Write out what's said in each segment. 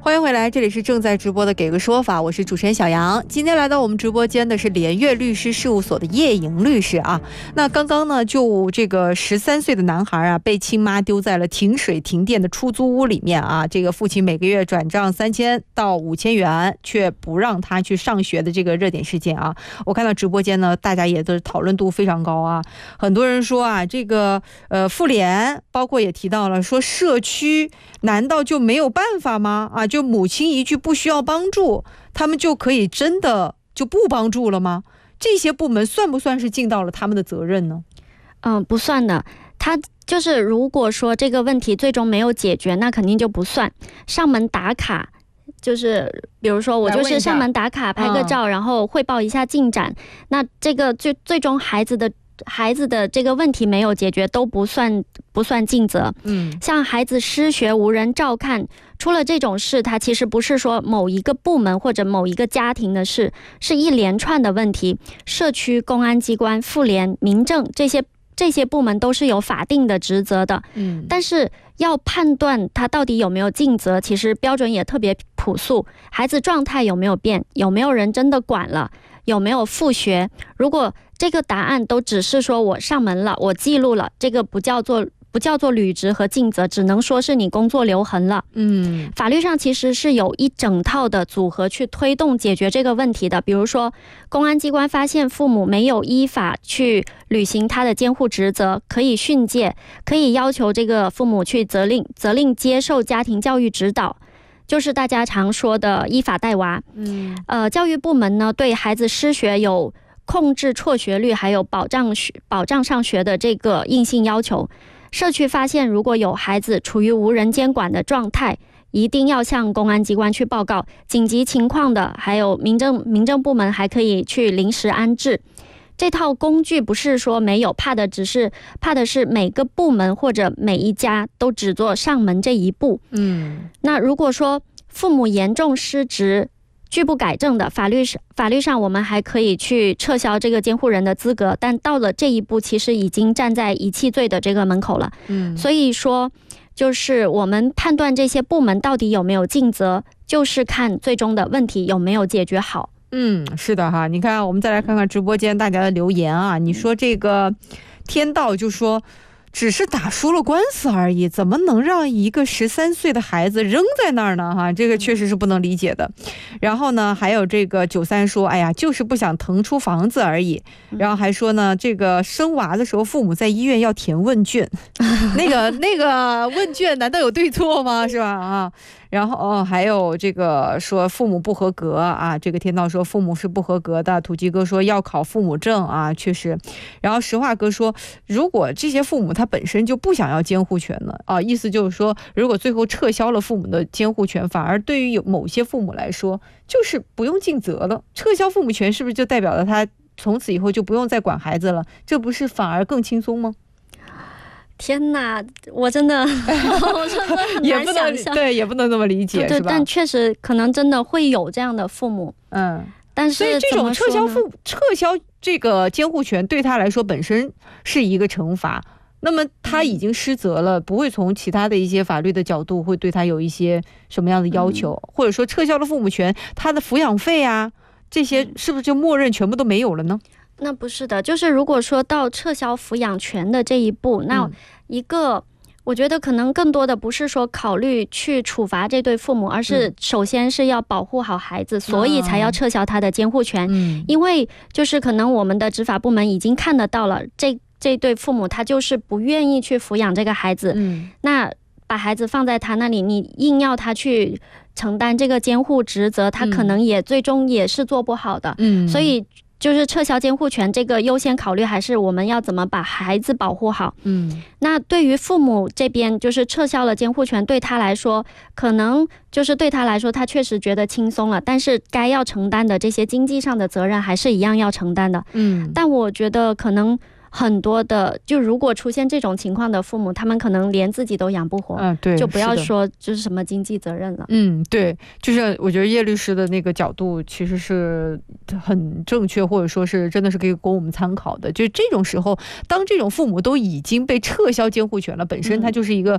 欢迎回来，这里是正在直播的给个说法，我是主持人小杨。今天来到我们直播间的是联悦律师事务所的叶莹律师啊。那刚刚呢，就这个13岁的男孩啊，被亲妈丢在了停水停电的出租屋里面啊。这个父亲每个月转账3000到5000元，却不让他去上学的这个热点事件啊。我看到直播间呢，大家也都讨论度非常高啊。很多人说啊，这个妇联包括也提到了说，社区难道就没有办法吗？啊，就母亲一句不需要帮助，他们就可以真的就不帮助了吗？这些部门算不算是尽到了他们的责任呢？ 不算的。他就是如果说这个问题最终没有解决，那肯定就不算。上门打卡，就是比如说我就是上门打卡拍个照，然后汇报一下进展，那这个最终孩子的这个问题没有解决都不算尽责。像孩子失学无人照看，出了这种事，它其实不是说某一个部门或者某一个家庭的事，是一连串的问题。社区、公安机关、妇联、民政这些部门都是有法定的职责的。但是要判断他到底有没有尽责，其实标准也特别朴素。孩子状态有没有变，有没有人真的管了，有没有复学。如果这个答案都只是说我上门了，我记录了，这个不叫做履职和尽责，只能说是你工作留痕了。法律上其实是有一整套的组合去推动解决这个问题的。比如说公安机关发现父母没有依法去履行他的监护职责，可以训诫，可以要求这个父母去责令接受家庭教育指导，就是大家常说的依法带娃。教育部门呢，对孩子失学有控制辍学率还有保障上学的这个硬性要求。社区发现如果有孩子处于无人监管的状态，一定要向公安机关去报告。紧急情况的还有民政部门还可以去临时安置。这套工具不是说没有，怕的是每个部门或者每一家都只做上门这一步。那如果说父母严重失职拒不改正的，法律上我们还可以去撤销这个监护人的资格，但到了这一步其实已经站在遗弃罪的这个门口了。所以说就是我们判断这些部门到底有没有尽责，就是看最终的问题有没有解决好。 是的哈。你看，我们再来看看直播间大家的留言啊。你说这个天道就说，只是打输了官司而已，怎么能让一个13岁的孩子扔在那儿呢？哈，这个确实是不能理解的。然后呢，还有这个93说，哎呀，就是不想腾出房子而已。然后还说呢，这个生娃的时候，父母在医院要填问卷，那个问卷难道有对错吗？是吧？啊。然后还有这个说父母不合格啊，这个天道说父母是不合格的，土鸡哥说要考父母证啊，确实。然后实话哥说，如果这些父母他本身就不想要监护权呢啊，意思就是说，如果最后撤销了父母的监护权，反而对于某些父母来说就是不用尽责了。撤销父母权是不是就代表了他从此以后就不用再管孩子了？这不是反而更轻松吗？ 天哪，我真的很难想象。 对，也不能那么理解， 对， 是吧？ 但确实可能真的会有这样的父母。但是所以这种撤销这个监护权对他来说本身是一个惩罚，那么他已经失责了，不会从其他的一些法律的角度会对他有一些什么样的要求，或者说撤销了父母权，他的抚养费啊这些是不是就默认全部都没有了呢？ 那不是的，就是如果说到撤销抚养权的这一步，那我觉得可能更多的不是说考虑去处罚这对父母，而是首先是要保护好孩子，所以才要撤销他的监护权。因为就是可能我们的执法部门已经看得到了，这对父母他就是不愿意去抚养这个孩子，那把孩子放在他那里，你硬要他去承担这个监护职责，他可能也最终也是做不好的。所以就是撤销监护权这个优先考虑还是我们要怎么把孩子保护好。那对于父母这边，就是撤销了监护权，对他来说可能就是对他来说他确实觉得轻松了，但是该要承担的这些经济上的责任还是一样要承担的。但我觉得可能很多的，就如果出现这种情况的父母，他们可能连自己都养不活， 对， 就不要说就是什么经济责任了。 对，就是我觉得叶律师的那个角度其实是很正确，或者说是真的是可以供我们参考的。就这种时候，当这种父母都已经被撤销监护权了，本身它就是一个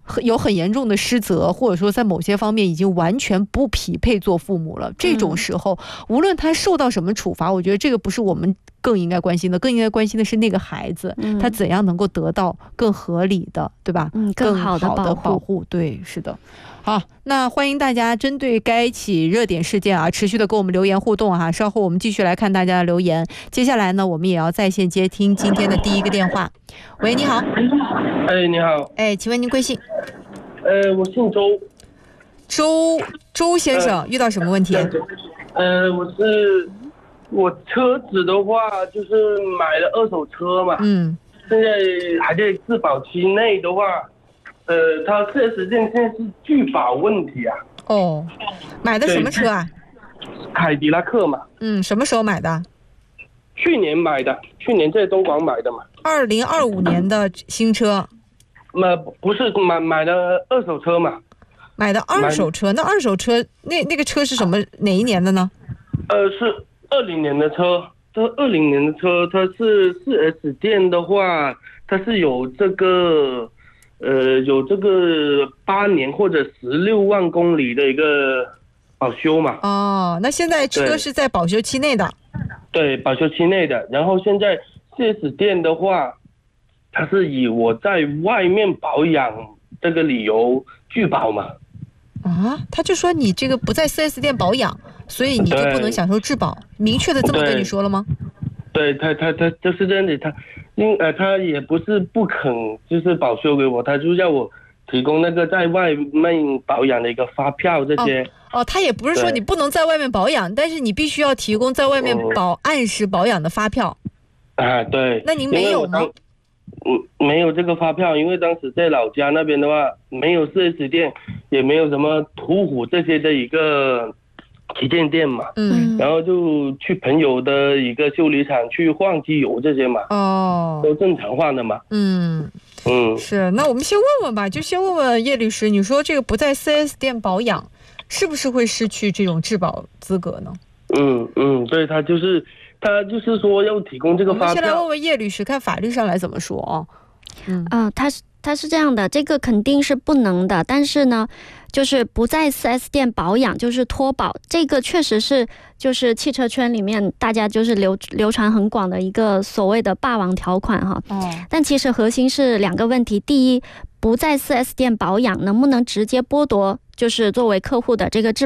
有很严重的失责，或者说在某些方面已经完全不匹配做父母了，这种时候无论他受到什么处罚，我觉得这个不是我们更应该关心的，更应该关心的是那个孩子，他怎样能够得到更合理的，对吧？更好的保护。对，是的。好，那欢迎大家针对该起热点事件啊，持续的跟我们留言互动哈。稍后我们继续来看大家的留言。接下来呢，我们也要在线接听今天的第一个电话。喂，你好。 哎，你好。 哎，请问您贵姓？ 我姓周。 周先生，遇到什么问题？ 我车子的话，就是买了2手车嘛。现在还在质保期内的话。他4S店现在是拒保问题啊。 哦，买的什么车啊？ 凯迪拉克嘛。 什么时候买的？ 去年买的，去年在东莞买的嘛。 2025年的新车？ 不是买的2手车嘛。 买的2手车，那2手车那个车是什么哪一年的呢？ 是20年的车。这20年的车，它是4S店的话，它是有这个8年或者16万公里的一个保修嘛。哦， 那现在车是在保修期内的。 对，保修期内的。然后现在 4S 店的话，它是以我在外面保养这个理由拒保嘛。 他就说你这个不在 4S 店保养，所以你就不能享受质保，明确的这么跟你说了吗？ 对，他就是这样子，他也不是不肯就是保修给我，他就要我提供那个在外面保养的一个发票这些。 他也不是说你不能在外面保养，但是你必须要提供在外面按时保养的发票。 对。 那您没有吗？ 没有这个发票，因为当时在老家那边的话，没有4S店，也没有什么途虎这些的一个旗舰店嘛。然后就去朋友的一个修理厂去换机油这些嘛。都正常换的嘛。 是。那我们先问问吧，就先问问叶律师，你说这个不在 4S 店保养，是不是会失去这种质保资格呢？ 对，他就是说要提供这个发票。 我们先来问问叶律师，看法律上来怎么说他是这样的，这个肯定是不能的，但是呢，就是不在 4S 店保养，就是脱保，这个确实是就是汽车圈里面大家就是流传很广的一个所谓的霸王条款哈。但其实核心是2个问题，第一，不在 4S 店保养能不能直接剥夺就是作为客户的这个质